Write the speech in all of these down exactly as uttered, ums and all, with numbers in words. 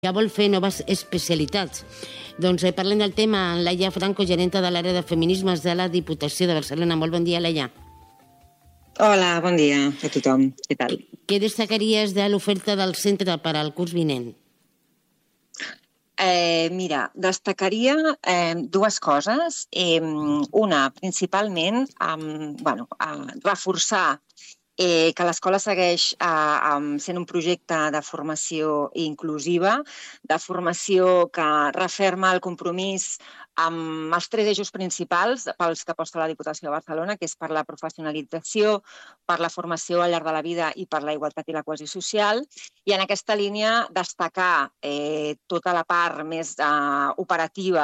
que vol fer noves especialitats. Doncs eh, parlem del tema amb Laia Franco, gerenta de l'àrea de feminismes de la Diputació de Barcelona. Molt bon dia, Laia. Hola, bon dia a tothom. Què tal? Què destacaries de l'oferta del centre per al curs vinent? Eh, mira, destacaria eh, dues coses. Eh, una, principalment, eh, bueno, eh, reforçar eh, que l'escola segueix eh, sent un projecte de formació inclusiva, de formació que referma el compromís amb els tres eixos principals pels que aposta la Diputació de Barcelona, que és per la professionalització, per la formació al llarg de la vida i per la igualtat i la cohesió social. I en aquesta línia destacar eh, tota la part més eh, operativa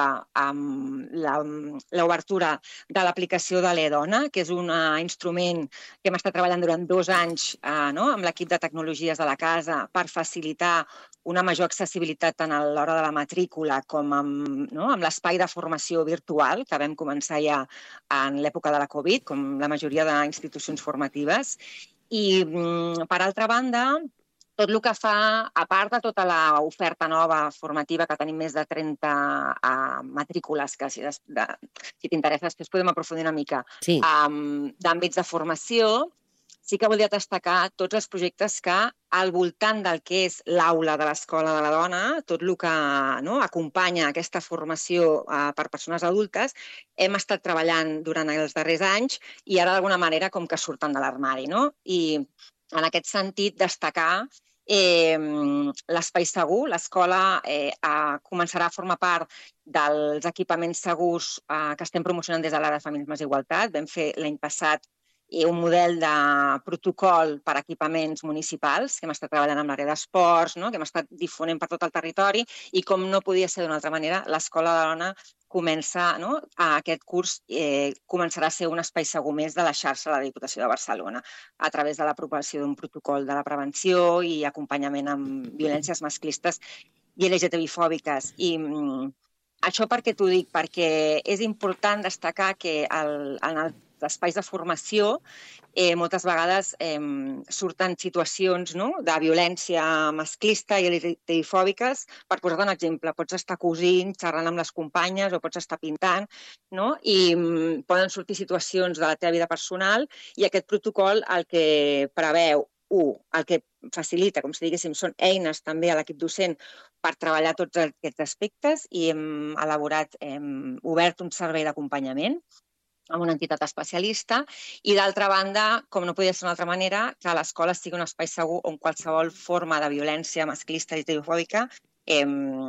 amb l'obertura de l'aplicació de l'e-Dona, que és un uh, instrument que hem estat treballant durant dos anys eh, no? amb l'equip de tecnologies de la casa per facilitar una major accessibilitat tant a l'hora de la matrícula com amb, no? amb l'espai de formació virtual que vam començar ja en l'època de la Covid, com la majoria d'institucions formatives. I, per altra banda, tot el que fa, a part de tota l'oferta nova formativa, que tenim més de trenta uh, matrícules, que si, de, si t'interessa després podem aprofundir una mica, sí. um, d'àmbits de formació, sí que volia destacar tots els projectes que al voltant del que és l'aula de l'Escola de la Dona, tot el que no, acompanya aquesta formació uh, per persones adultes, hem estat treballant durant els darrers anys i ara d'alguna manera com que surten de l'armari. No? I en aquest sentit destacar Eh, l'espai segur. L'escola eh, a, començarà a formar part dels equipaments segurs eh, que estem promocionant des de l'àrea de feminismes i igualtat. Vam fer l'any passat eh, un model de protocol per a equipaments municipals, que hem estat treballant amb l'àrea d'esports, no? que hem estat difonent per tot el territori i com no podia ser d'una altra manera, l'Escola de la Dona comença, no? aquest curs eh, començarà a ser un espai segur més de la xarxa de la Diputació de Barcelona a través de l'aprovació d'un protocol de la prevenció i acompanyament amb violències masclistes i L G T B-fòbiques. I mm, això per què t'ho dic? Perquè és important destacar que el, en els espais de formació eh, moltes vegades eh, surten situacions no? de violència masclista i L G T B-fòbiques. Per posar-te un exemple, pots estar cosint, xerrant amb les companyes o pots estar pintant, no? i mm, poden sortir situacions de la teva vida personal i aquest protocol el que preveu, un, el que facilita, com si diguéssim, són eines també a l'equip docent per treballar tots aquests aspectes i hem elaborat, hem obert un servei d'acompanyament amb una entitat especialista i, d'altra banda, com no podia ser d'una altra manera, que l'escola sigui un espai segur on qualsevol forma de violència masclista i heterofòbica eh,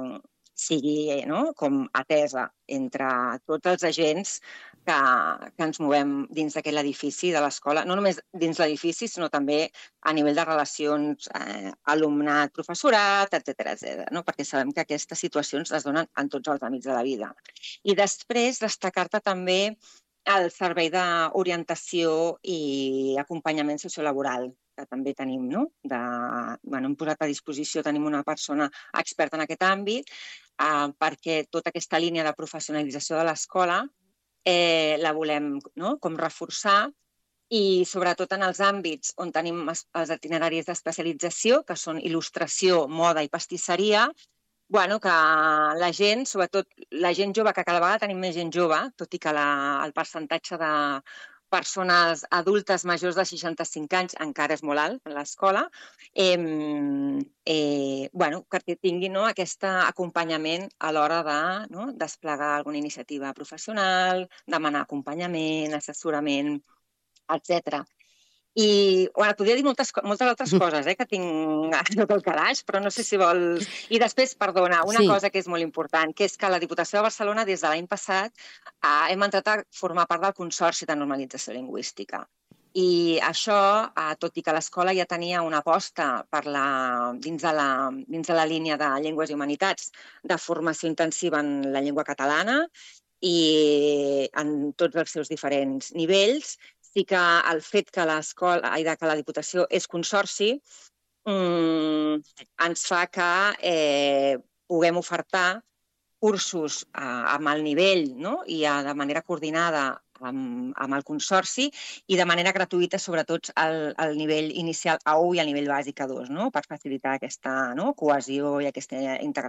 sigui no? com atesa entre tots els agents que, que ens movem dins d'aquest edifici de l'escola, no només dins l'edifici, sinó també a nivell de relacions eh, alumnat-professorat, etcètera, etcètera, no? perquè sabem que aquestes situacions es donen en tots els àmbits de la vida. I després destacar-te també el servei d'orientació i acompanyament sociolaboral, que també tenim, no? De, bueno, hem posat a disposició, tenim una persona experta en aquest àmbit, eh, perquè tota aquesta línia de professionalització de l'escola eh, la volem no? com reforçar i sobretot en els àmbits on tenim els itineraris d'especialització, que són il·lustració, moda i pastisseria, bueno, que la gent, sobretot la gent jove, que cada vegada tenim més gent jove, tot i que la, el percentatge de persones adultes majors de seixanta-cinc anys encara és molt alt en l'escola, eh, eh, bueno, perquè tinguin no, aquest acompanyament a l'hora de no, desplegar alguna iniciativa professional, demanar acompanyament, assessorament, etcètera. I bueno, podria dir moltes, moltes altres coses eh, que tinc a tot el calaix, però no sé si vols... I després, perdona, una sí. cosa que és molt important, que és que la Diputació de Barcelona, des de l'any passat, eh, hem entrat a formar part del Consorci de Normalització Lingüística. I això, eh, tot i que l'escola ja tenia una aposta per la, dins, de la, dins de la línia de Llengües i Humanitats de formació intensiva en la llengua catalana i en tots els seus diferents nivells, sí que el fet que l'escola, que la Diputació és consorci mmm, ens fa que eh, puguem ofertar cursos eh, amb el nivell no? i eh, de manera coordinada amb, amb el Consorci i de manera gratuïta, sobretot al, al nivell inicial A u i al nivell bàsic A dos, no? Per facilitar aquesta, no? cohesió i aquesta integració.